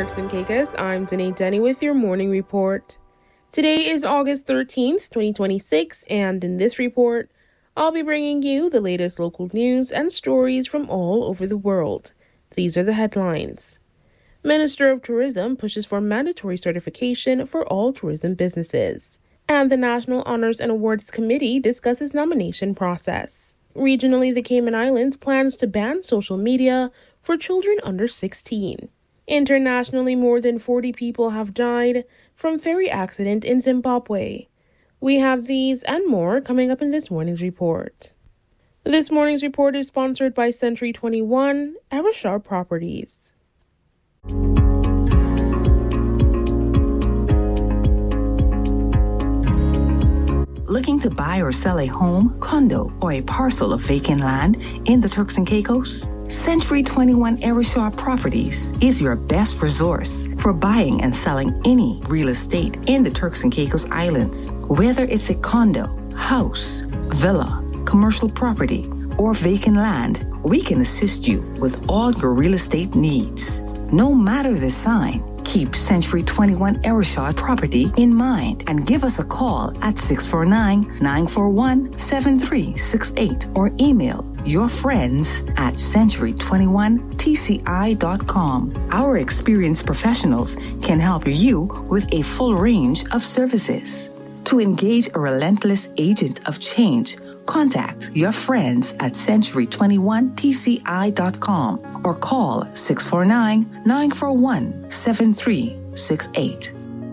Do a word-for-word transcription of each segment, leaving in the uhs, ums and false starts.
Turks and Caicos. I'm Danae Denny with your morning report. Today is August thirteenth, twenty twenty-six, and in this report, I'll be bringing you the latest local news and stories from all over the world. These are the headlines. Minister of Tourism pushes for mandatory certification for all tourism businesses. And the National Honors and Awards Committee discusses nomination process. Regionally, the Cayman Islands plans to ban social media for children under sixteen. Internationally, more than forty people have died from ferry accident in Zimbabwe. We have these and more coming up in this morning's report. This morning's report is sponsored by Century twenty-one, Arashar Properties. Looking to buy or sell a home, condo, or a parcel of vacant land in the Turks and Caicos? Century twenty-one Arashar Properties is your best resource for buying and selling any real estate in the Turks and Caicos Islands. Whether it's a condo, house, villa, commercial property, or vacant land, we can assist you with all your real estate needs. No matter the sign, keep Century twenty-one Arashar Property in mind and give us a call at six four nine, nine four one, seven three six eight or email your friends at century twenty-one T C I dot com. Our experienced professionals can help you with a full range of services. To engage a relentless agent of change, contact your friends at century twenty-one T C I dot com or call six four nine, nine four one, seven three six eight.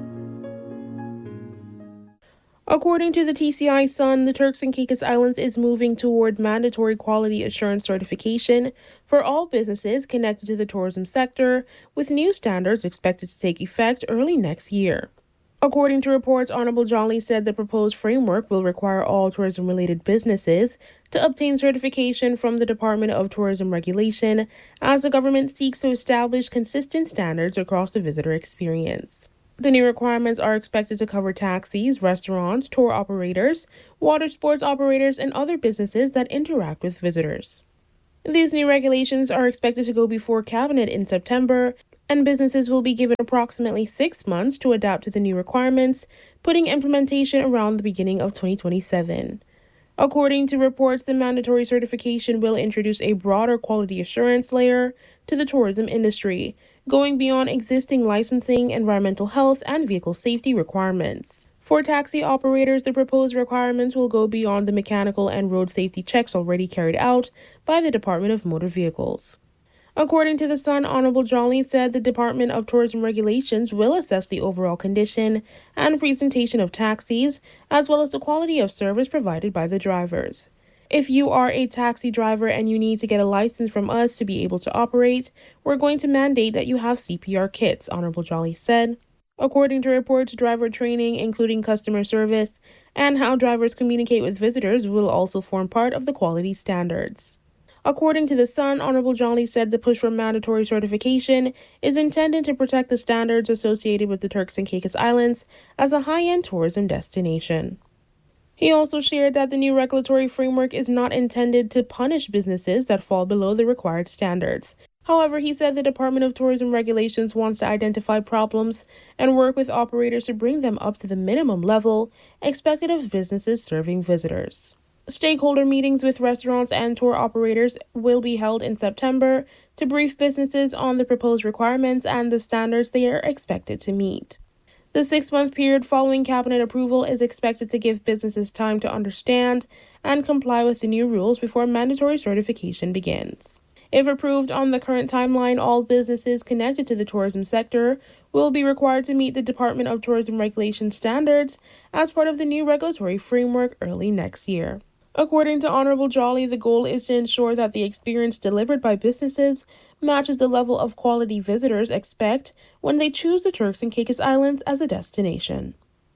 According to the T C I Sun, the Turks and Caicos Islands is moving toward mandatory quality assurance certification for all businesses connected to the tourism sector, with new standards expected to take effect early next year. According to reports, Honorable Jolly said the proposed framework will require all tourism-related businesses to obtain certification from the Department of Tourism Regulation as the government seeks to establish consistent standards across the visitor experience. The new requirements are expected to cover taxis, restaurants, tour operators, water sports operators, and other businesses that interact with visitors. These new regulations are expected to go before Cabinet in September, and businesses will be given approximately six months to adapt to the new requirements, putting implementation around the beginning of twenty twenty-seven. According to reports, the mandatory certification will introduce a broader quality assurance layer to the tourism industry, going beyond existing licensing, environmental health, and vehicle safety requirements. For taxi operators, the proposed requirements will go beyond the mechanical and road safety checks already carried out by the Department of Motor Vehicles. According to the Sun, Honorable Jolly said the Department of Tourism Regulations will assess the overall condition and presentation of taxis, as well as the quality of service provided by the drivers. If you are a taxi driver and you need to get a license from us to be able to operate, we're going to mandate that you have C P R kits, Honorable Jolly said. According to reports, driver training, including customer service, and how drivers communicate with visitors will also form part of the quality standards. According to the Sun, Honorable Jolly said the push for mandatory certification is intended to protect the standards associated with the Turks and Caicos Islands as a high-end tourism destination. He also shared that the new regulatory framework is not intended to punish businesses that fall below the required standards. However, he said the Department of Tourism Regulations wants to identify problems and work with operators to bring them up to the minimum level expected of businesses serving visitors. Stakeholder meetings with restaurants and tour operators will be held in September to brief businesses on the proposed requirements and the standards they are expected to meet. The six-month period following cabinet approval is expected to give businesses time to understand and comply with the new rules before mandatory certification begins. If approved on the current timeline, all businesses connected to the tourism sector will be required to meet the Department of Tourism Regulation standards as part of the new regulatory framework early next year. According to Honorable Jolly, the goal is to ensure that the experience delivered by businesses matches the level of quality visitors expect when they choose the Turks and Caicos Islands as a destination.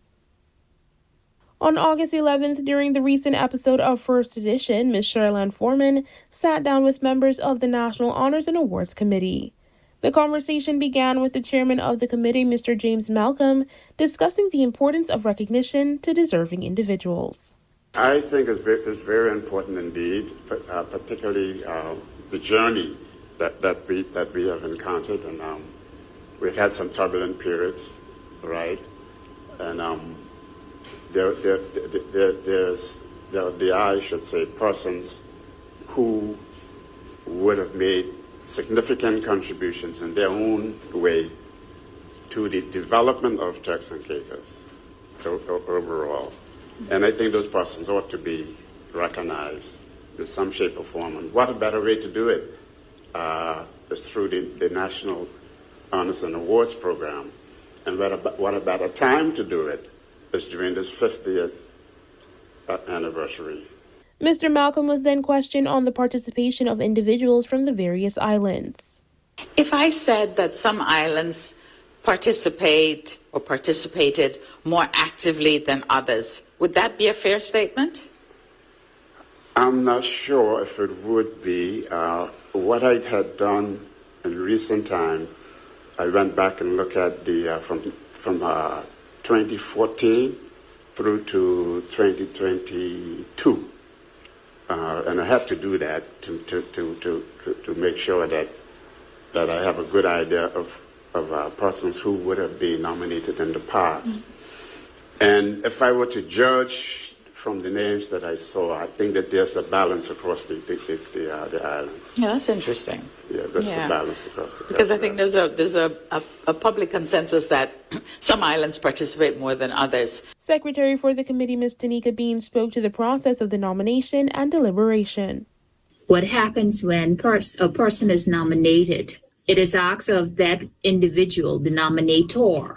On August eleventh, during the recent episode of First Edition, Miz Sherilyn Foreman sat down with members of the National Honors and Awards Committee. The conversation began with the chairman of the committee, Mister James Malcolm, discussing the importance of recognition to deserving individuals. I think it's very, it's very important indeed, uh, particularly uh, the journey that, that we that we have encountered, and um, we've had some turbulent periods, right? And um, there, there, there, there's, there, there are, I should say, persons who would have made significant contributions in their own way to the development of Turks and Caicos overall. And I think those persons ought to be recognized in some shape or form. And what a better way to do it uh, is through the, the National Honors and Awards Program. And what a, what a better time to do it is during this fiftieth anniversary. Mister Malcolm was then questioned on the participation of individuals from the various islands. If I said that some islands participate or participated more actively than others, would that be a fair statement? I'm not sure if it would be. Uh, what I had done in recent time, I went back and looked at the uh, from from uh, twenty fourteen through to twenty twenty-two. Uh, and I have to do that to, to, to, to, to make sure that that I have a good idea of, of uh, persons who would have been nominated in the past. Mm-hmm. And if I were to judge from the names that I saw, I think that there's a balance across the the, the, the, uh, the islands. Yeah, that's interesting. Yeah, there's yeah. a balance across the Because I think there's a there's a, a, a public consensus that some islands participate more than others. Secretary for the committee, Miz Tanika Bean, spoke to the process of the nomination and deliberation. What happens when pers- a person is nominated? It is asked of that individual, the nominator,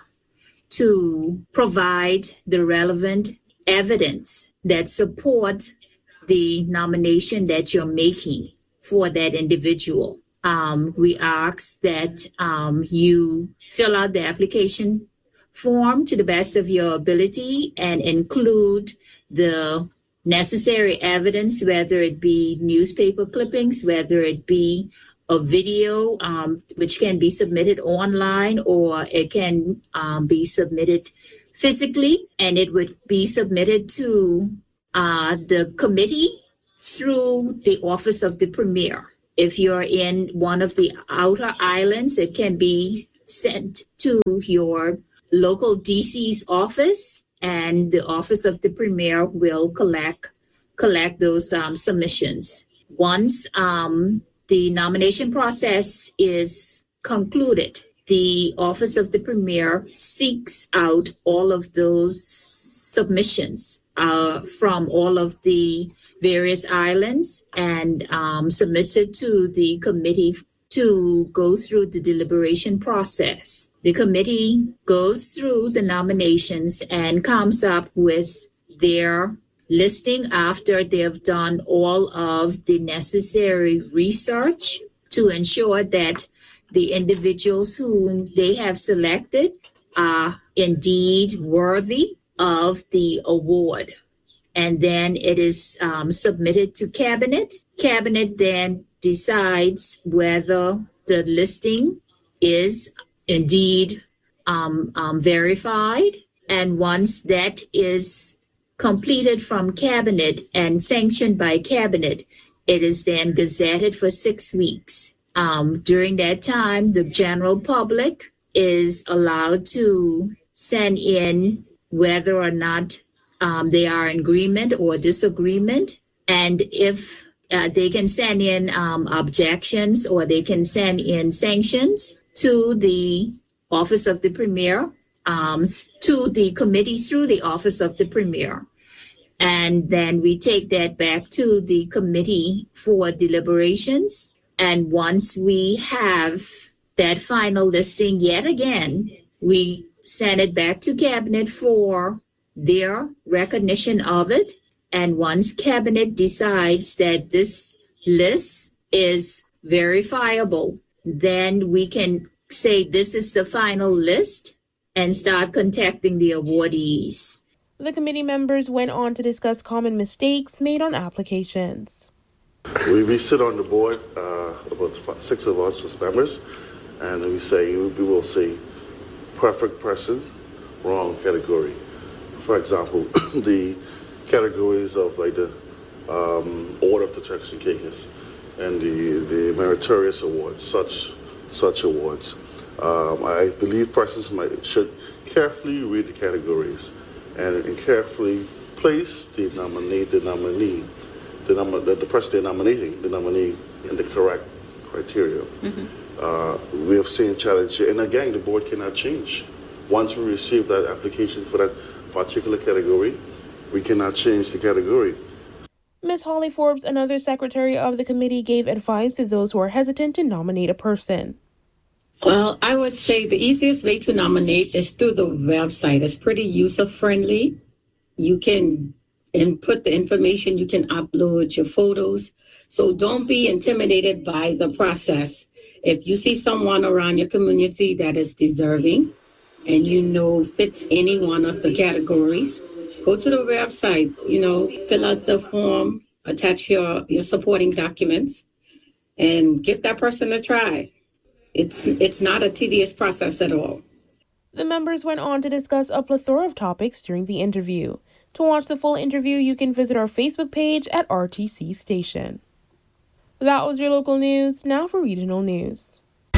to provide the relevant evidence that support the nomination that you're making for that individual. Um, we ask that um, you fill out the application form to the best of your ability and include the necessary evidence, whether it be newspaper clippings, whether it be a video, um, which can be submitted online, or it can um, be submitted physically, and it would be submitted to uh, the committee through the Office of the Premier. If you're in one of the outer islands, it can be sent to your local D C's office, and the Office of the Premier will collect collect those um, submissions. Once um, the nomination process is concluded, the Office of the Premier seeks out all of those submissions uh, from all of the various islands and um, submits it to the committee to go through the deliberation process. The committee goes through the nominations and comes up with their listing after they have done all of the necessary research to ensure that the individuals whom they have selected are indeed worthy of the award. And then it is um, submitted to Cabinet. Cabinet then decides whether the listing is indeed um, um, verified. And once that is completed from Cabinet and sanctioned by Cabinet, it is then gazetted for six weeks. Um, during that time, the general public is allowed to send in whether or not um, they are in agreement or disagreement. And if uh, they can send in um, objections, or they can send in sanctions to the Office of the Premier, um, to the committee through the Office of the Premier. And then we take that back to the committee for deliberations. And once we have that final listing yet again, we send it back to Cabinet for their recognition of it. And once Cabinet decides that this list is verifiable, then we can say this is the final list and start contacting the awardees. The committee members went on to discuss common mistakes made on applications. We, we sit on the board, uh, about five, six of us as members, and we say, we will say perfect person, wrong category. For example, the categories of like the um, Order of the Turks and Caicos and the, the meritorious awards, such such awards. Um, I believe persons might, should carefully read the categories and, and carefully place the nominee, the nominee, the, nom- the, the person they're nominating, the nominee in the correct criteria. Mm-hmm. Uh, we have seen challenge here, and again, the board cannot change. Once we receive that application for that particular category, we cannot change the category. Miz Holly Forbes, another secretary of the committee, gave advice to those who are hesitant to nominate a person. Well, I would say the easiest way to nominate is through the website. It's pretty user-friendly. You can input the information, you can upload your photos. So don't be intimidated by the process. If you see someone around your community that is deserving and you know fits any one of the categories, go to the website, you know, fill out the form, attach your, your supporting documents, and give that person a try. It's it's not a tedious process at all. The members went on to discuss a plethora of topics during the interview. To watch the full interview, you can visit our Facebook page at R T C Station. That was your local news. Now for regional news.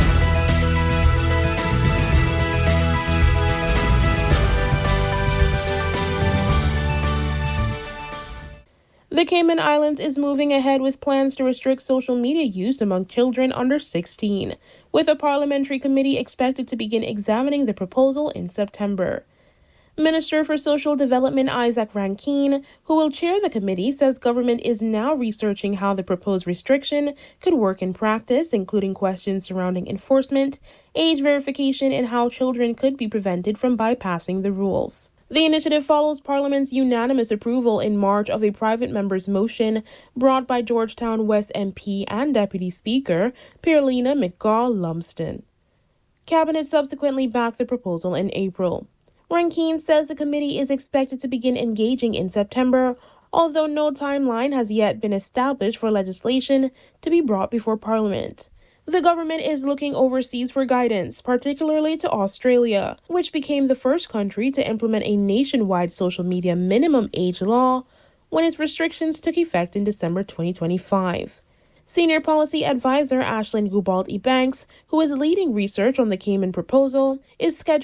The Cayman Islands is moving ahead with plans to restrict social media use among children under sixteen, with a parliamentary committee expected to begin examining the proposal in September. Minister for Social Development Isaac Rankine, who will chair the committee, says government is now researching how the proposed restriction could work in practice, including questions surrounding enforcement, age verification, and how children could be prevented from bypassing the rules. The initiative follows Parliament's unanimous approval in March of a private member's motion brought by Georgetown West M P and Deputy Speaker Pierlina McGaw-Lumsden. Cabinet subsequently backed the proposal in April. Rankine says the committee is expected to begin engaging in September, although no timeline has yet been established for legislation to be brought before Parliament. The government is looking overseas for guidance, particularly to Australia, which became the first country to implement a nationwide social media minimum age law when its restrictions took effect in December twenty twenty-five. Senior Policy Advisor Ashlyn Gubald-Ebanks, who is leading research on the Cayman proposal, is scheduled